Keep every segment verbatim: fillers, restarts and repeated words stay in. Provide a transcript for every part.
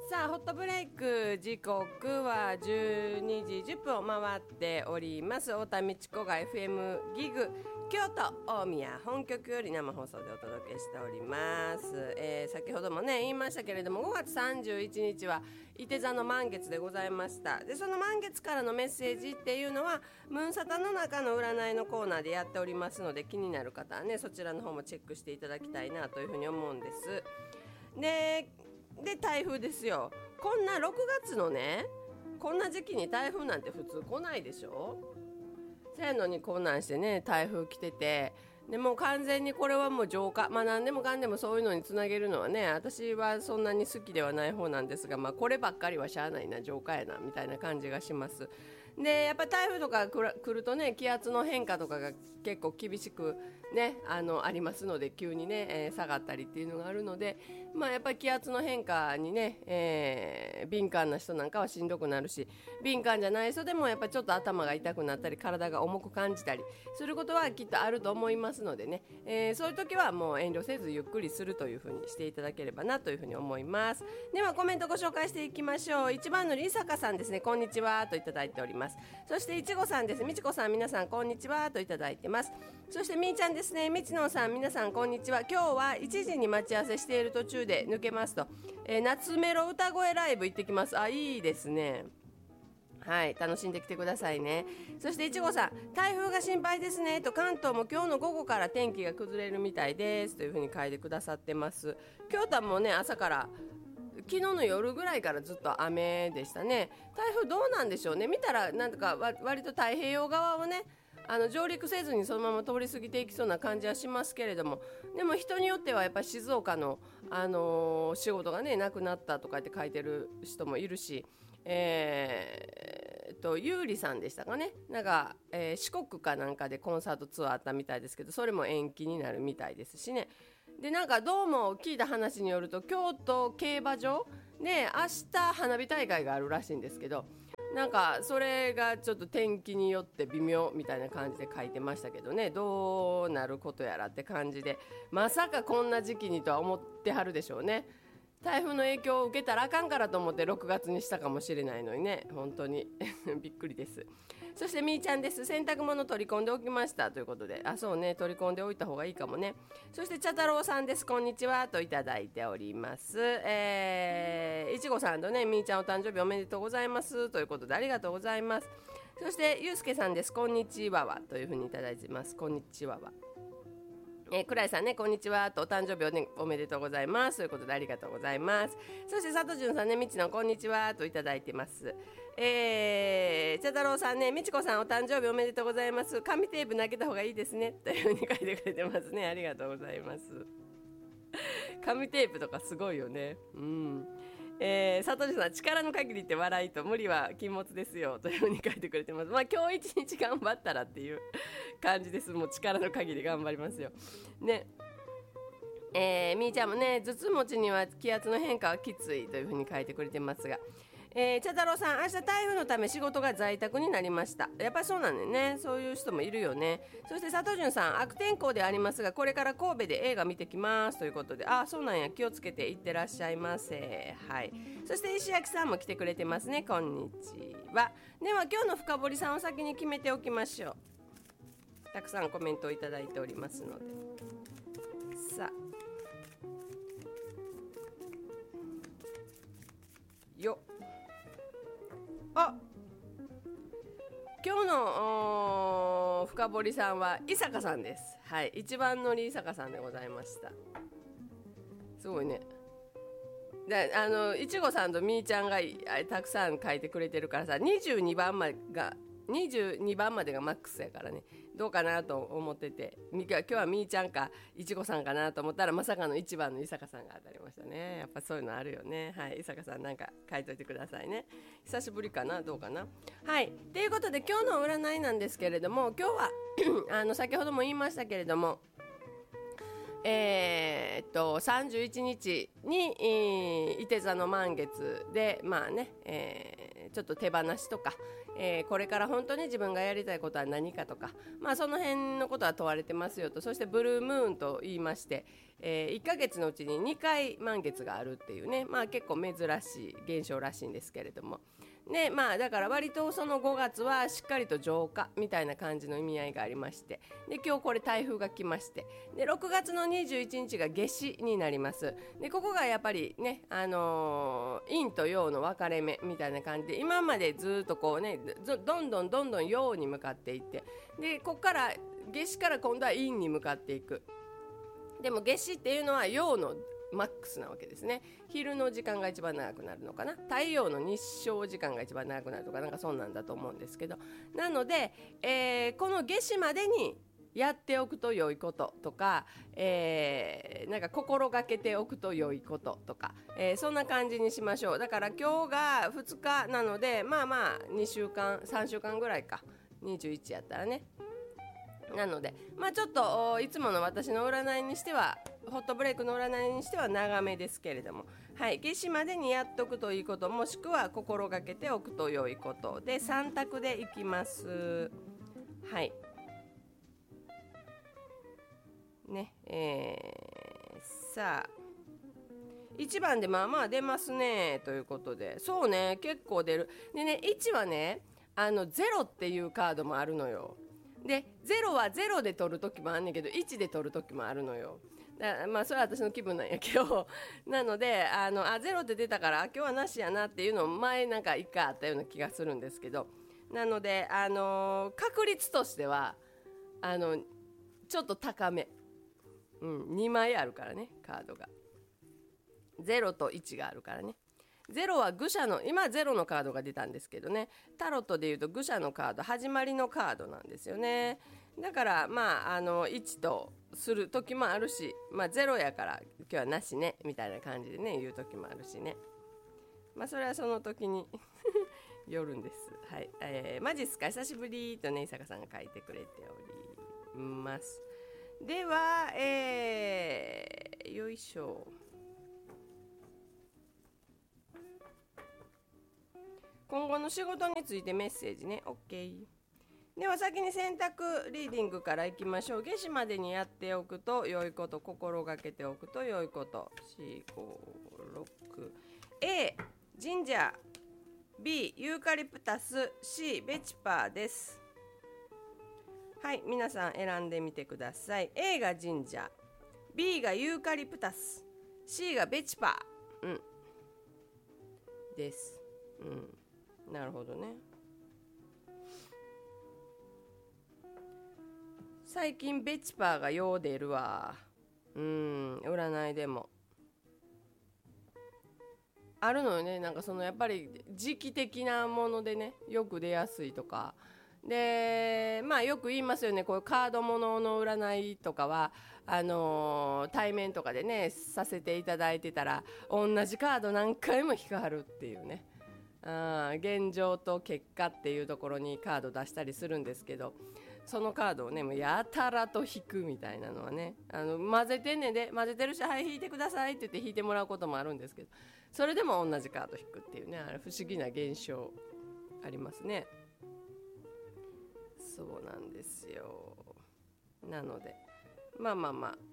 さあホットブレイク時刻はじゅうにじじゅっぷんを回っております。太田道子が エフエム ギグ京都大宮本局より生放送でお届けしております、えー、先ほどもね言いましたけれどもごがつさんじゅういちにちはいて座の満月でございました。でその満月からのメッセージっていうのはムーンサタの中の占いのコーナーでやっておりますので、気になる方はねそちらの方もチェックしていただきたいなというふうに思うんです。でで台風ですよ。こんなろくがつのねこんな時期に台風なんて普通来ないでしょ。せやのにこんなんしてね台風来てて、でもう完全にこれはもう浄化、まあ何でもかんでもそういうのにつなげるのはね私はそんなに好きではない方なんですが、まあこればっかりはしゃあないな、浄化やなみたいな感じがします。でやっぱり台風とか来るとね気圧の変化とかが結構厳しくね あのありますので、急にね、えー、下がったりっていうのがあるので、まあやっぱり気圧の変化にね、えー、敏感な人なんかはしんどくなるし、敏感じゃない人でもやっぱりちょっと頭が痛くなったり体が重く感じたりすることはきっとあると思いますのでね、えー、そういう時はもう遠慮せずゆっくりするというふうにしていただければなというふうに思います。ではコメントご紹介していきましょう。一番のりさかさんですね、こんにちはといただいております。そしていちごさんです。みちこさん皆さんこんにちはといただいてます。そしてみーちゃんですね、みちのさん皆さんこんにちは。今日はいちじに待ち合わせしている途中で抜けますと、えー、夏メロ歌声ライブ行ってきます。あ、いいですね。はい、楽しんできてくださいね。そしていちごさん、台風が心配ですねと、関東も今日の午後から天気が崩れるみたいですというふうに書いてくださってます。京都もね朝から昨日の夜ぐらいからずっと雨でしたね。台風どうなんでしょうね。見たらなんとか割と太平洋側をねあの上陸せずにそのまま通り過ぎていきそうな感じはしますけれども、でも人によってはやっぱり静岡の、あのー、仕事がねなくなったとかって書いてる人もいるし、えー、とゆうりさんでしたかね、なんか、えー、四国かなんかでコンサートツアーあったみたいですけど、それも延期になるみたいですしね。でなんかどうも聞いた話によると京都競馬場で明日花火大会があるらしいんですけど、なんかそれがちょっと天気によって微妙みたいな感じで書いてましたけどね、どうなることやらって感じで、まさかこんな時期にとは思ってはるでしょうね。台風の影響を受けたらあかんからと思ってろくがつにしたかもしれないのにね、本当にびっくりです。そしてみーちゃんです。洗濯物取り込んでおきましたということで、あ、そうね、取り込んでおいた方がいいかもね。そして茶太郎さんです。こんにちはといただいております。えー、いちごさんとね、みーちゃんお誕生日おめでとうございますということでありがとうございます。そしてゆうすけさんです。こんにちはわというふうにいただいてます。こんにちはわ。えー、倉井さんね、こんにちはとお誕生日お、ね、おめでとうございますということでありがとうございます。そして佐藤潤さんね、みちのこんにちはといただいてます。えー、茶太郎さんね、みちこさんお誕生日おめでとうございます。紙テープ投げた方がいいですねというふうに書いてくれてますね。ありがとうございます。紙テープとかすごいよね。うん。えー、佐藤さん、力の限りって笑いと無理は禁物ですよというふうに書いてくれてます。まあ今日一日頑張ったらっていう感じです。もう力の限り頑張りますよね。えー、みーちゃんもね、頭痛持ちには気圧の変化はきついというふうに書いてくれてますが、えー、茶太郎さん、明日台風のため仕事が在宅になりました。やっぱりそうなんだよね。そういう人もいるよね。そして佐藤潤さん、悪天候でありますがこれから神戸で映画見てきますということで、あ、そうなんや、気をつけていってらっしゃいませ。はい。そして石焼さんも来てくれてますね。こんにちは。では今日の深堀さんを先に決めておきましょう。たくさんコメントをいただいておりますので、さあよっ、あ、今日の深堀さんは伊坂さんです。はい、一番乗り伊坂さんでございました。すごいね。で、あのいちごさんとみーちゃんがたくさん書いてくれてるからさ、にじゅうにばんまでがにじゅうにばんまでがマックスやからね、どうかなと思ってて、今日はみーちゃんかいちごさんかなと思ったらまさかのいちばんの伊坂さんが当たりましたね。やっぱそういうのあるよね。はい、伊坂さんなんか書いといてくださいね。久しぶりかな、どうかな。はい、ということで今日の占いなんですけれども、今日はあの先ほども言いましたけれども、えー、っとさんじゅういちにちに、えー、いて座の満月で、まあね、えー、ちょっと手放しとかえー、これから本当に自分がやりたいことは何かとか、まあ、その辺のことは問われてますよと。そしてブルームーンと言いまして、えー、いっかげつのうちににかい満月があるっていうね、まあ、結構珍しい現象らしいんですけれどもね、まあだから割とそのごがつはしっかりと浄化みたいな感じの意味合いがありまして、で今日これ台風が来まして、でろくがつのにじゅういちにちが夏至になります。でここがやっぱりね、あのー、陰と陽の分かれ目みたいな感じで、今までずっとこうね、どんどんどんどん陽に向かっていって、でここから夏至から今度は陰に向かっていく。でも夏至っていうのは陽のマックスなわけですね。昼の時間が一番長くなるのかな、太陽の日照時間が一番長くなるとか、なんかそんなんだと思うんですけど、なので、えー、この夏至までにやっておくと良いこととか、えー、なんか心がけておくと良いこととか、えー、そんな感じにしましょう。だから今日がふつかなので、まあまあにしゅうかんさんしゅうかんぐらいか、にじゅういちやったらね。なので、まあ、ちょっといつもの私の占いにしては、ホットブレイクの占いにしては長めですけれども、はい、夏至までにやっとくといいこと、もしくは心がけておくと良いことでさん択でいきます。はい。ね、えー、さあいちばんでまあまあ出ますねということで、そうね、結構出る。でね、いちはね、あのゼロっていうカードもあるのよ。でゼロはゼロで取る時もあんねんけど、いちで取る時もあるのよ。だまあそれは私の気分なんやけどなので、あのあゼロって出たから今日はなしやなっていうのを前なんかいっかいあったような気がするんですけど、なので、あのー、確率としてはあのちょっと高め、うん、にまいあるからね、カードがゼロといちがあるからね。ゼロは愚者の、今ゼロのカードが出たんですけどね、タロットでいうと愚者のカード、始まりのカードなんですよね。だからまあ、あのいちとする時もあるし、まあ、ゼロやから今日はなしねみたいな感じでね言う時もあるしね、まあそれはその時によるんです。はい、えー、マジっすか久しぶりとね伊坂さんが書いてくれております。では、えー、よいしょ。今後の仕事についてメッセージね。 OK。 では先に選択リーディングからいきましょう。夏至までにやっておくと良いこと、心がけておくと良いこと。よん、ご、ろく。 A 神社、 B ユーカリプタス、 C ベチパーです。はい、皆さん選んでみてください。 A が神社、 B がユーカリプタス、 C がベチパー、うんです。うん、なるほどね。最近ベチパーがよう出るわ。うん、占いでもあるのよね。なんかそのやっぱり時期的なものでねよく出やすいとかで、まあよく言いますよね、こういうカードものの占いとかはあのー、対面とかでねさせていただいてたら同じカード何回も引かはるっていうね、あ現状と結果っていうところにカード出したりするんですけど、そのカードをねもうやたらと引くみたいなのはね、あの混ぜてんねんで、混ぜてるしはい引いてくださいって言って引いてもらうこともあるんですけど、それでも同じカード引くっていうね、あれ不思議な現象ありますね。そうなんですよ。なのでまあまあまあ、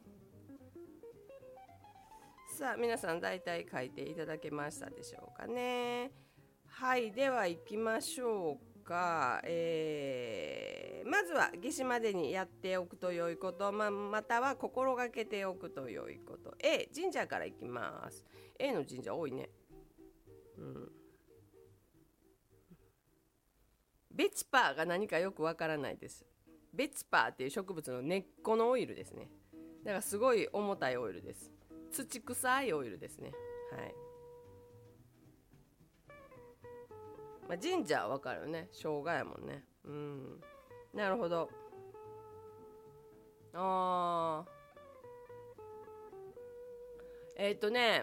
さあ皆さん大体書いていただけましたでしょうかね。はい、では行きましょうか。えー、まずは夏至までにやっておくと良いこと、ま、または心がけておくと良いこと。 A 神社から行きます。 A の神社多いね。うん、ベチパーが何かよくわからないです。ベチパーっていう植物の根っこのオイルですね。だからすごい重たいオイルです。土臭いオイルですね。はい、まあ、神社はわかるよね、生姜やもんね。うん、なるほど。あーえっ、ー、とね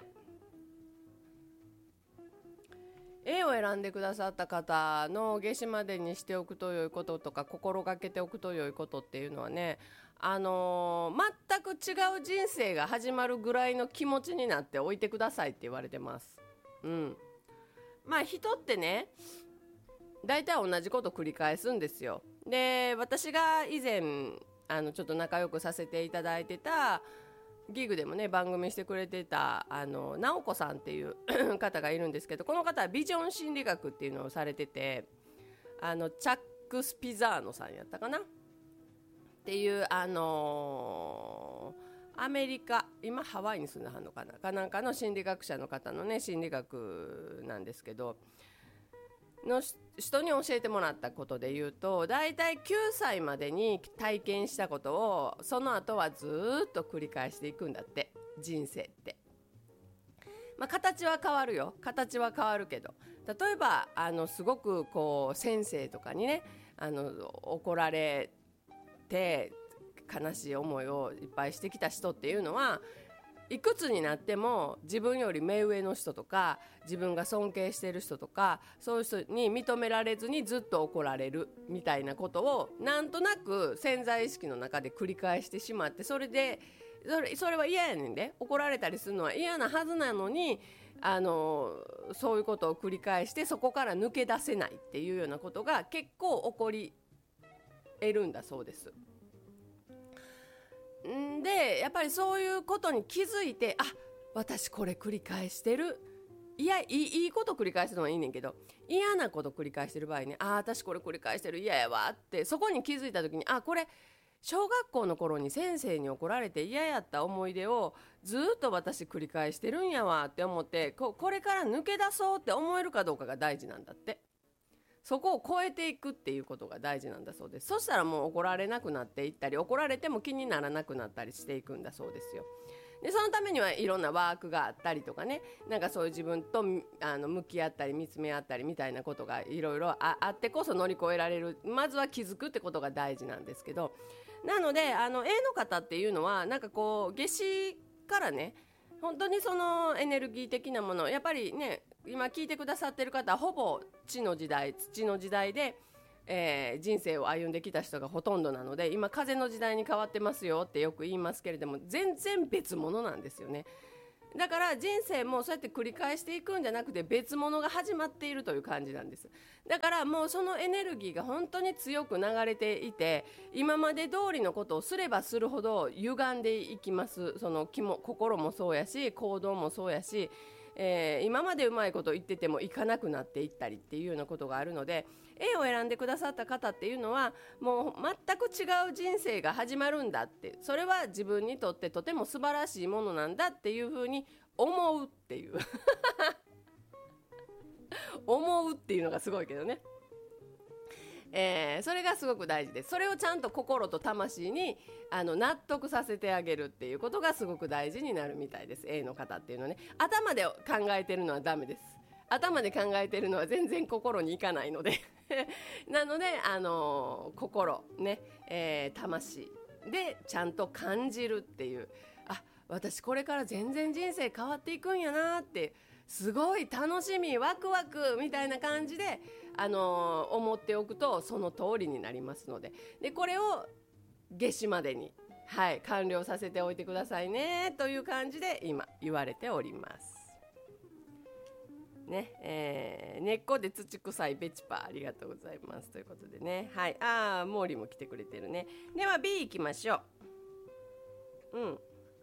A を選んでくださった方の夏至までにしておくと良いこととか心がけておくと良いことっていうのはね、あのー、全く違う人生が始まるぐらいの気持ちになっておいてくださいって言われてます。うん、まあ人ってね大体同じこと繰り返すんですよ。で、私が以前あのちょっと仲良くさせていただいてたギグでもね番組してくれてたあの直子さんっていう方がいるんですけど、この方はビジョン心理学っていうのをされてて、あのチャック・スピザーノさんやったかなっていうあのー、アメリカ、今ハワイに住んではんのかなかなんかの心理学者の方のね心理学なんですけど、の人に教えてもらったことで言うと、だいたいきゅうさいまでに体験したことをその後はずっと繰り返していくんだって、人生って。まあ、形は変わるよ、形は変わるけど、例えばあのすごくこう先生とかにねあの怒られて悲しい思いをいっぱいしてきた人っていうのは、いくつになっても自分より目上の人とか自分が尊敬している人とかそういう人に認められずにずっと怒られるみたいなことをなんとなく潜在意識の中で繰り返してしまって、それでそれ、それは嫌やねんで、怒られたりするのは嫌なはずなのに、あのそういうことを繰り返してそこから抜け出せないっていうようなことが結構起こり得るんだそうです。んでやっぱりそういうことに気づいて、あ、私これ繰り返してる、いやいい、いいこと繰り返すのはいいねんけど、嫌なこと繰り返してる場合ね、あ、私これ繰り返してる嫌やわって、そこに気づいた時に、あ、これ小学校の頃に先生に怒られて嫌やった思い出をずっと私繰り返してるんやわって思って、 こ, これから抜け出そうって思えるかどうかが大事なんだって。そこを超えていくっていうことが大事なんだそうです。そしたらもう怒られなくなっていったり、怒られても気にならなくなったりしていくんだそうですよ。でそのためにはいろんなワークがあったりとかね、なんかそういう自分とあの向き合ったり見つめ合ったりみたいなことがいろいろあってこそ乗り越えられる、まずは気づくってことが大事なんですけど、なのであの A の方っていうのはなんかこう夏至からね本当にそのエネルギー的なもの、やっぱりね今聞いてくださってる方はほぼ地の時代土の時代で、えー、人生を歩んできた人がほとんどなので、今風の時代に変わってますよってよく言いますけれども、全然別物なんですよね。だから人生もそうやって繰り返していくんじゃなくて別物が始まっているという感じなんです。だからもうそのエネルギーが本当に強く流れていて、今まで通りのことをすればするほど歪んでいきます。その気も心もそうやし行動もそうやし、えー、今までうまいこと言っててもいかなくなっていったりっていうようなことがあるので、 A を選んでくださった方っていうのはもう全く違う人生が始まるんだって、それは自分にとってとても素晴らしいものなんだっていうふうに思うっていう思うっていうのがすごいけどね、えー、それがすごく大事です。それをちゃんと心と魂にあの納得させてあげるっていうことがすごく大事になるみたいです。 A の方っていうのはね、頭で考えてるのはダメです。頭で考えてるのは全然心にいかないのでなので、あのー、心ね、えー、魂でちゃんと感じるっていう、あ、私これから全然人生変わっていくんやなって、すごい楽しみワクワクみたいな感じで、あのー、思っておくとその通りになりますので、でこれを夏至までに、はい、完了させておいてくださいねという感じで今言われておりますね。えー、根っこで土臭いベチパーありがとうございますということでね、はい、あーモーリーも来てくれてるね。では B いきましょう。うん、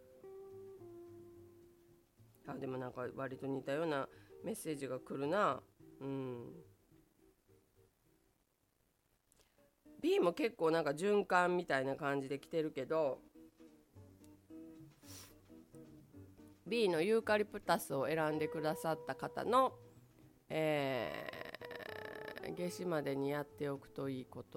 あ、でもなんか割と似たようなメッセージが来るな。うん、B も結構なんか循環みたいな感じで来てるけど、 B のユーカリプタスを選んでくださった方の、えー、夏至までにやっておくといいこと、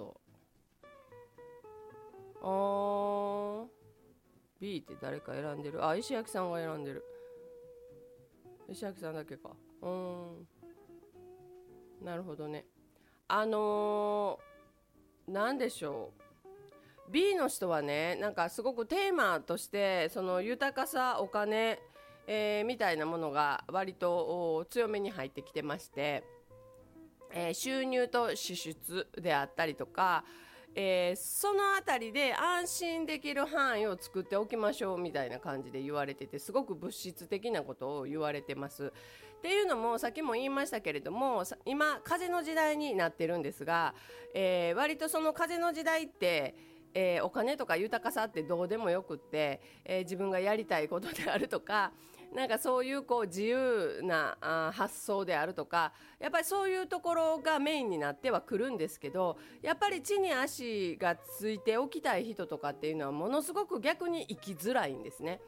あー B って誰か選んでる、あ、石焼さんが選んでる、石焼さんだけか。うーん、なるほどね。あのー、なんでしょう、 B の人はね、なんかすごくテーマとしてその豊かさ、お金、えー、みたいなものが割と強めに入ってきてまして、えー、収入と支出であったりとか、えー、そのあたりで安心できる範囲を作っておきましょうみたいな感じで言われてて、すごく物質的なことを言われてます。 っていうのもさっきも言いましたけれども、今風の時代になってるんですが、えー、割とその風の時代って、えー、お金とか豊かさってどうでもよくって、えー、自分がやりたいことであるとか、なんかそういうこう自由なあ発想であるとか、やっぱりそういうところがメインになってはくるんですけど、やっぱり地に足がついておきたい人とかっていうのはものすごく逆に生きづらいんですね。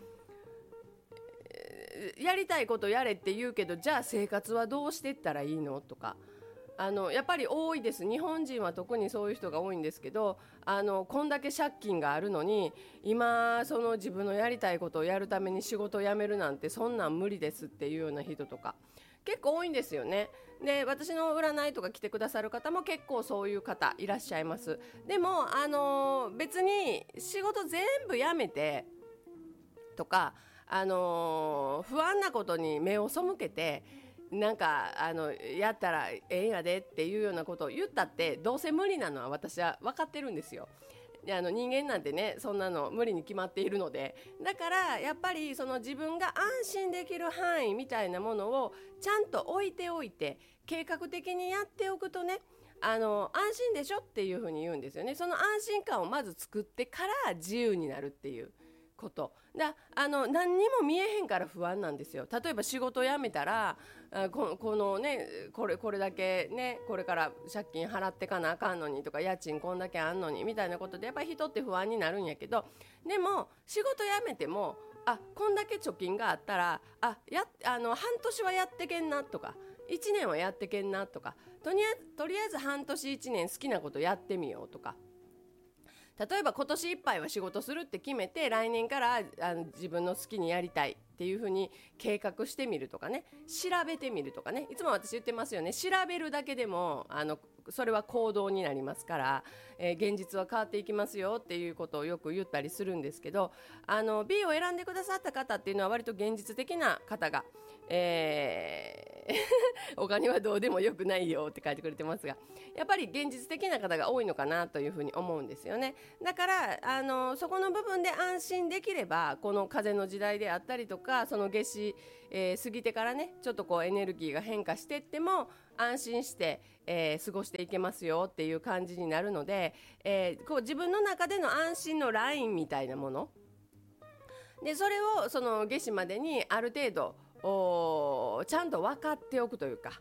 やりたいことやれって言うけど、じゃあ生活はどうしていったらいいのとか、あのやっぱり多いです。日本人は特にそういう人が多いんですけど、あのこんだけ借金があるのに今その自分のやりたいことをやるために仕事を辞めるなんてそんなん無理ですっていうような人とか結構多いんですよね。で、私の占いとか来てくださる方も結構そういう方いらっしゃいます。でもあの別に仕事全部辞めてとか、あの不安なことに目を背けてなんかあのやったらええんやでっていうようなことを言ったってどうせ無理なのは私は分かってるんですよ。で、あの人間なんてね、そんなの無理に決まっているので、だからやっぱりその自分が安心できる範囲みたいなものをちゃんと置いておいて計画的にやっておくとね、あの安心でしょっていうふうに言うんですよね。その安心感をまず作ってから自由になるっていうことだ。あの何にも見えへんから不安なんですよ。例えば仕事辞めたらあ こ, このねこれこれだけねこれから借金払ってかなあかんのにとか、家賃こんだけあんのにみたいなことでやっぱり人って不安になるんやけど、でも仕事辞めてもあこんだけ貯金があったらあやあの半年はやってけんなとかいちねんはやってけんなとか、とりあえず、とりあえず半年いちねん好きなことやってみようとか、例えば今年いっぱいは仕事するって決めて来年からあの自分の好きにやりたいっていう風に計画してみるとかね、調べてみるとかね、いつも私言ってますよね。調べるだけでもあのそれは行動になりますから、えー、現実は変わっていきますよっていうことをよく言ったりするんですけど、あの B を選んでくださった方っていうのは割と現実的な方が、えー、お金はどうでもよくないよって書いてくれてますが、やっぱり現実的な方が多いのかなというふうに思うんですよね。だからあのそこの部分で安心できれば、この風の時代であったりとか、その夏至、えー、過ぎてからねちょっとこうエネルギーが変化していっても安心して、えー、過ごしていけますよっていう感じになるので、えー、こう自分の中での安心のラインみたいなもので、それをその夏至までにある程度おちゃんと分かっておくというか、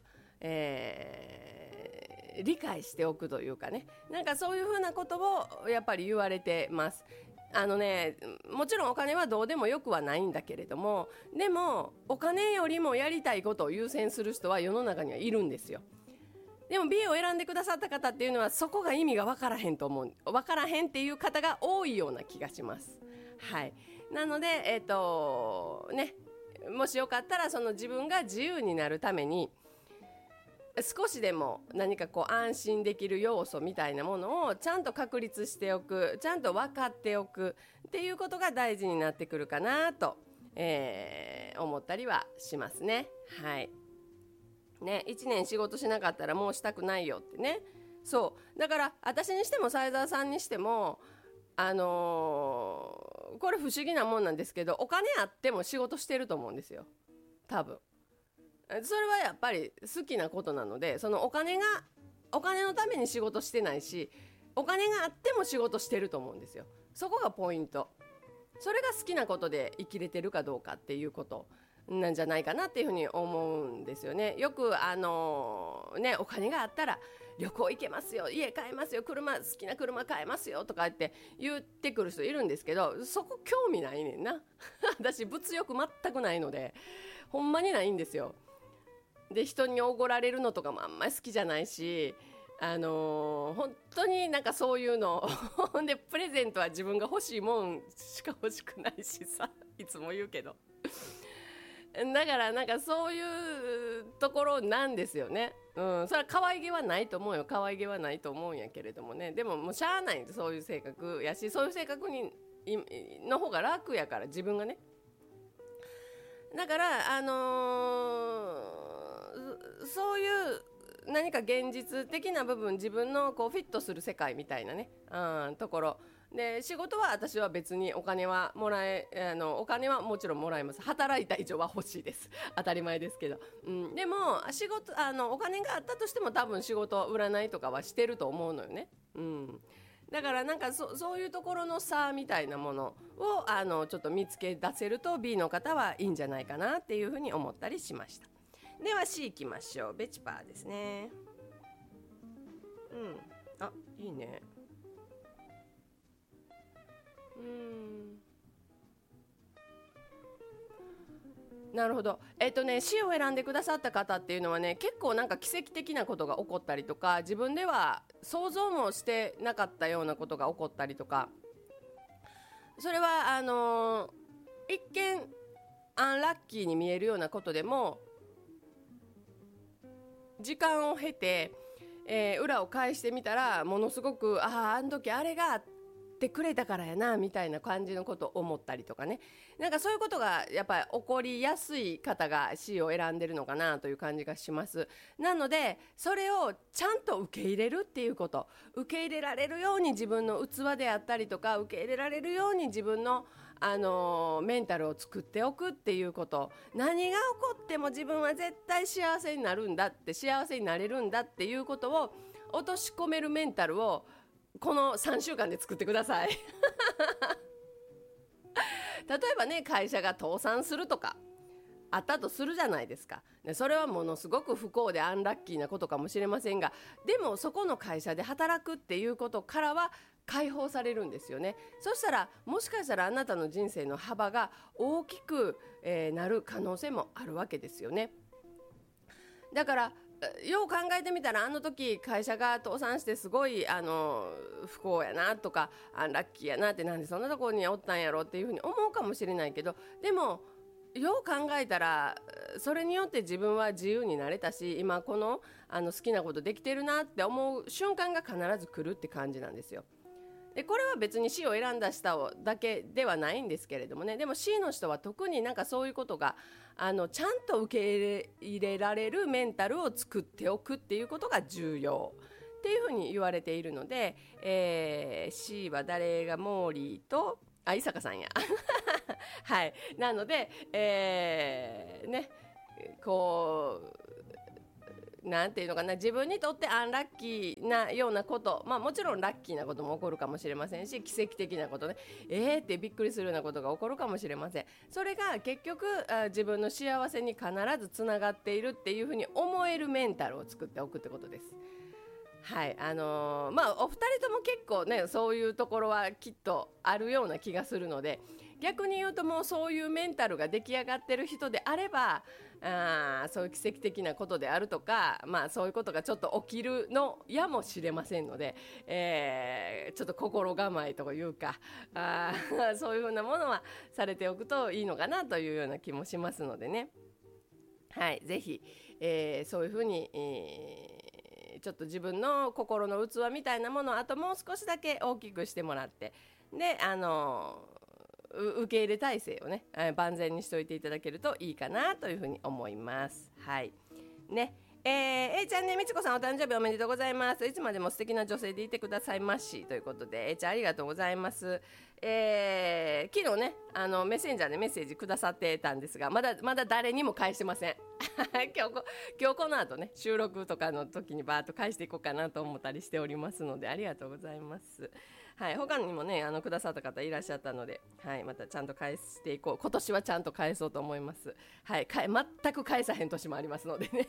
えー、理解しておくというかね、なんかそういうふうなことをやっぱり言われてます。あのね、もちろんお金はどうでもよくはないんだけれども、でもお金よりもやりたいことを優先する人は世の中にはいるんですよ。でも B を選んでくださった方っていうのはそこが意味が分からへんと思う、分からへんっていう方が多いような気がします。はい、なのでえっとね、もしよかったらその自分が自由になるために少しでも何かこう安心できる要素みたいなものをちゃんと確立しておく、ちゃんと分かっておくっていうことが大事になってくるかなと、えー、思ったりはしますね。はいね、いちねん仕事しなかったらもうしたくないよってね。そうだから私にしても斉沢さんにしてもあのー、これ不思議なもんなんですけど、お金あっても仕事してると思うんですよ多分。それはやっぱり好きなことなので、そのお金がお金のために仕事してないし、お金があっても仕事してると思うんですよ。そこがポイント。それが好きなことで生きれてるかどうかっていうことなんじゃないかなっていうふうに思うんですよね。よくあのー、ねお金があったら旅行行けますよ、家買えますよ、車好きな車買えますよとかって言ってくる人いるんですけど、そこ興味ないねんな私物欲全くないので、ほんまにないんですよ。で人におごられるのとかもあんまり好きじゃないし、あのー、本当になんかそういうのほんでプレゼントは自分が欲しいもんしか欲しくないしさ、いつも言うけどだからなんかそういうところなんですよね。うん、それは可愛げはないと思うよ、可愛げはないと思うんやけれどもね、でももうしゃあないんです、そういう性格やし、そういう性格にの方が楽やから、自分がね。だからあのー、そういう何か現実的な部分、自分のこうフィットする世界みたいなね、うん、ところで仕事は私は別にお金はもらえあのお金はもちろんもらえます。働いた以上は欲しいです当たり前ですけど、うん、でも仕事あのお金があったとしても多分仕事占いとかはしてると思うのよね、うん、だからなんか そ, そういうところの差みたいなものをあのちょっと見つけ出せると B の方はいいんじゃないかなっていうふうに思ったりしました。では C いきましょう。ベチパーですね。うん、あ、いいね。うーん、なるほど。えっとね C を選んでくださった方っていうのはね、結構なんか奇跡的なことが起こったりとか、自分では想像もしてなかったようなことが起こったりとか、それはあのー一見アンラッキーに見えるようなことでも時間を経て、えー裏を返してみたらものすごく、あああの時あれがあってくれたからやなみたいな感じのことを思ったりとかね、なんかそういうことがやっぱり起こりやすい方が C を選んでるのかなという感じがします。なのでそれをちゃんと受け入れるっていうこと、受け入れられるように自分の器であったりとか、受け入れられるように自分のあのメンタルを作っておくっていうこと、何が起こっても自分は絶対幸せになるんだって、幸せになれるんだっていうことを落とし込めるメンタルをこのさんしゅうかんで作ってください例えばね、会社が倒産するとかあったとするじゃないですか。でそれはものすごく不幸でアンラッキーなことかもしれませんが、でもそこの会社で働くっていうことからは解放されるんですよね。そしたらもしかしたらあなたの人生の幅が大きく、えーなる可能性もあるわけですよね。だからよう考えてみたら、あの時会社が倒産してすごいあの不幸やなとかアンラッキーやなって、なんでそんなところにおったんやろっていうふうに思うかもしれないけど、でもよう考えたらそれによって自分は自由になれたし、今この、あの好きなことできてるなって思う瞬間が必ず来るって感じなんですよ。でこれは別に C を選んだ人だけではないんですけれどもね、でも C の人は特になんかそういうことがあのちゃんと受け入れ、入れられるメンタルを作っておくっていうことが重要っていうふうに言われているので、えー、C は誰がモーリーとあ伊坂さんやはいなので、えー、ねこうなんていうのかな、自分にとってアンラッキーなようなこと、まあもちろんラッキーなことも起こるかもしれませんし、奇跡的なことね、えーってびっくりするようなことが起こるかもしれません。それが結局あ自分の幸せに必ずつながっているっていうふうに思えるメンタルを作っておくってことです。はいあのーまあお二人とも結構ねそういうところはきっとあるような気がするので、逆に言うともうそういうメンタルが出来上がってる人であれば、あそういう奇跡的なことであるとか、まあそういうことがちょっと起きるのやもしれませんので、えーちょっと心構えというか、あそういうふうなものはされておくといいのかなというような気もしますのでね。はいぜひ、えーそういうふうに、えーちょっと自分の心の器みたいなものをあともう少しだけ大きくしてもらって、であのう受け入れ体制をね、えー万全にしておいていただけるといいかなというふうに思います。はいねえー、A ちゃんね、みちこさんお誕生日おめでとうございます。いつまでも素敵な女性でいてくださいましということで A ちゃんありがとうございます。えー、昨日ねあのメッセンジャーでメッセージくださってたんですが、まだまだ誰にも返してません今日こ今日この後ね収録とかの時にバーッと返していこうかなと思ったりしておりますので、ありがとうございます。はい、他にもねあのくださった方いらっしゃったので、はい、またちゃんと返していこう、今年はちゃんと返そうと思います。はい、かえ全く返さへん年もありますのでね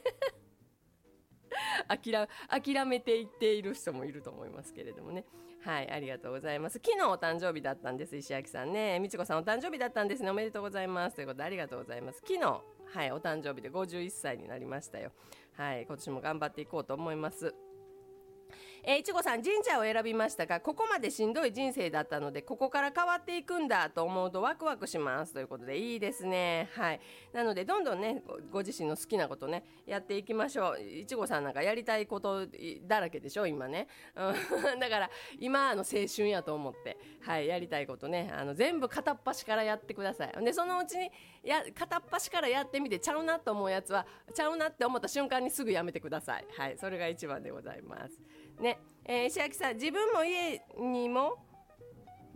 諦, 諦めていっている人もいると思いますけれどもね。はいありがとうございます。昨日お誕生日だったんです。石焼さんね、みちこさんお誕生日だったんですね。おめでとうございますということでありがとうございます。昨日はいお誕生日でごじゅういっさいになりましたよ。はい今年も頑張っていこうと思います。えー、いちごさん神社を選びましたが、ここまでしんどい人生だったのでここから変わっていくんだと思うとワクワクしますということでいいですね。はいなのでどんどんね ご, ご自身の好きなことねやっていきましょう。いちごさんなんかやりたいことだらけでしょ今ね、うん、だから今あの青春やと思って、はい、やりたいことねあの全部片っ端からやってください。でそのうちにや片っ端からやってみてちゃうなと思うやつはちゃうなって思った瞬間にすぐやめてください。はいそれが一番でございますね。えー、石焼さん自分も家にも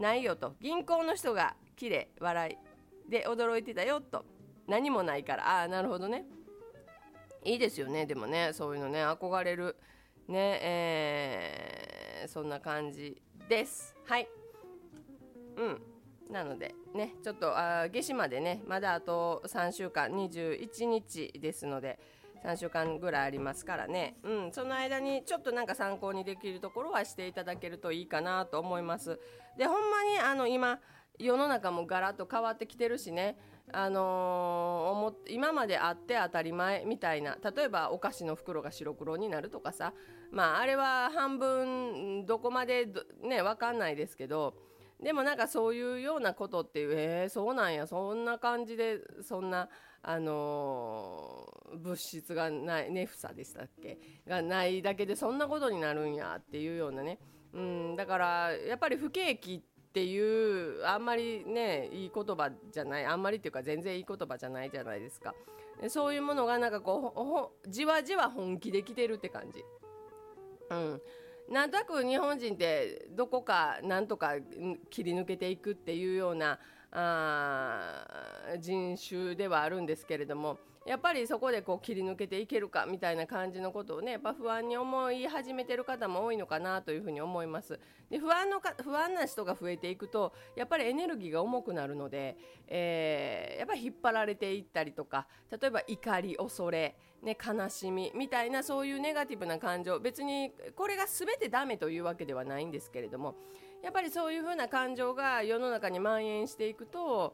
ないよと、銀行の人が綺麗笑いで驚いてたよと、何もないから。ああなるほどね、いいですよね。でもねそういうのね憧れるね、えー、そんな感じです。はい、うんなのでねちょっとあ夏至までねまだあとさんしゅうかんにじゅういちにちですのでさんしゅうかんぐらいありますからね、うん、その間にちょっとなんか参考にできるところはしていただけるといいかなと思います。でほんまにあの今世の中もガラッと変わってきてるしね、あのー、今まであって当たり前みたいな、例えばお菓子の袋が白黒になるとかさ、まああれは半分どこまでね分かんないですけど、でもなんかそういうようなことっていう、えー、そうなんや、そんな感じでそんなあのー、物質がないネフサでしたっけがないだけでそんなことになるんやっていうようなね、うん、だからやっぱり不景気っていうあんまりねいい言葉じゃない、あんまりっていうか全然いい言葉じゃないじゃないですか。そういうものがなんかこうじわじわ本気できてるって感じ。うんなんとなく日本人ってどこかなんとか切り抜けていくっていうようなあ人種ではあるんですけれども、やっぱりそこでこう切り抜けていけるかみたいな感じのことをねやっぱ不安に思い始めてる方も多いのかなというふうに思います。で不安のか不安な人が増えていくとやっぱりエネルギーが重くなるので、えー、やっぱり引っ張られていったりとか、例えば怒り恐れね、悲しみみたいなそういうネガティブな感情、別にこれが全てダメというわけではないんですけれども、やっぱりそういう風な感情が世の中に蔓延していくと、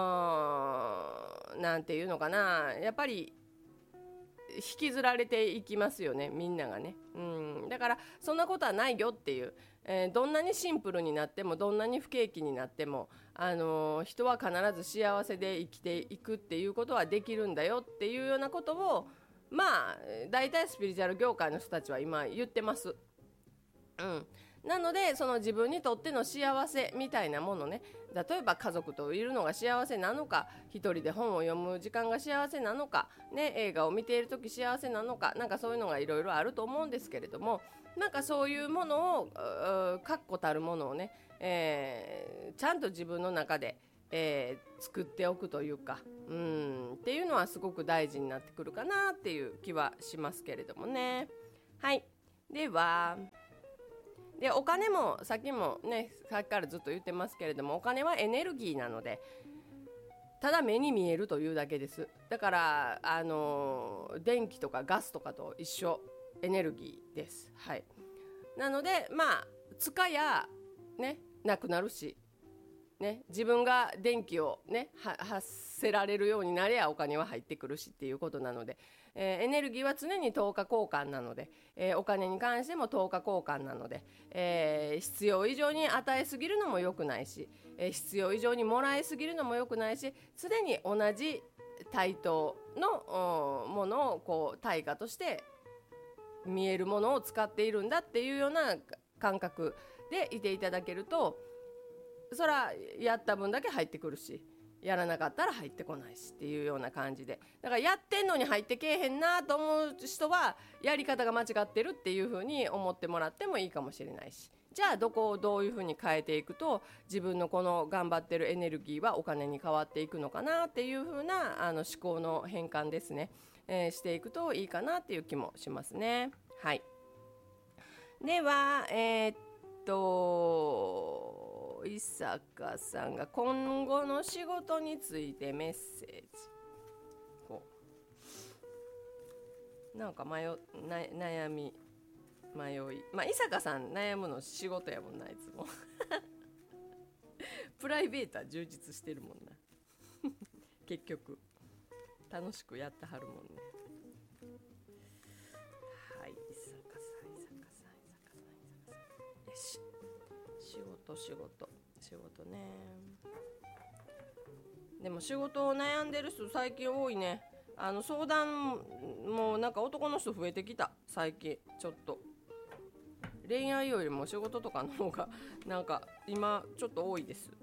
なんていうのかな、やっぱり引きずられていきますよね、みんながね。うん、だからそんなことはないよっていう、えー、どんなにシンプルになってもどんなに不景気になっても、あのー、人は必ず幸せで生きていくっていうことはできるんだよっていうようなことを、まあ大体スピリチュアル業界の人たちは今言ってます。うん、なのでその自分にとっての幸せみたいなものね、例えば家族といるのが幸せなのか、一人で本を読む時間が幸せなのか、ね、映画を見ている時幸せなのか、なんかそういうのがいろいろあると思うんですけれども、なんかそういうものを確固たるものをね、えー、ちゃんと自分の中でえー、作っておくというか、うんっていうのはすごく大事になってくるかなっていう気はしますけれどもね。はい、ではでお金もさっきもねさっきからずっと言ってますけれども、お金はエネルギーなのでただ目に見えるというだけです。だからあのー、電気とかガスとかと一緒、エネルギーです。はい、なのでまあ使やねなくなるしね、自分が電気を、ね、発せられるようになればお金は入ってくるしっていうことなので、えー、エネルギーは常に等価交換なので、えー、お金に関しても等価交換なので、えー、必要以上に与えすぎるのも良くないし、えー、必要以上にもらいすぎるのも良くないし、常に同じ対等のものをこう対価として見えるものを使っているんだっていうような感覚でいていただけると、そらやった分だけ入ってくるし、やらなかったら入ってこないしっていうような感じで、だからやってんのに入ってけえへんなと思う人はやり方が間違ってるっていう風に思ってもらってもいいかもしれないし、じゃあどこをどういう風に変えていくと自分のこの頑張ってるエネルギーはお金に変わっていくのかなっていう風なあの思考の変換ですね、えー、していくといいかなっていう気もしますね。はい、ではえー、っと伊坂さんが今後の仕事についてメッセージ、こうなんか迷な悩み迷い、まあ伊坂さん悩むの仕事やもんな、いつもプライベートは充実してるもんな結局楽しくやってはるもんね。はい、伊坂さん伊坂さん伊坂さん伊坂さん、よし、仕事仕事仕事ね。でも仕事を悩んでる人最近多いね。あの相談もなんか男の人増えてきた最近。ちょっと恋愛よりも仕事とかの方がなんか今ちょっと多いです。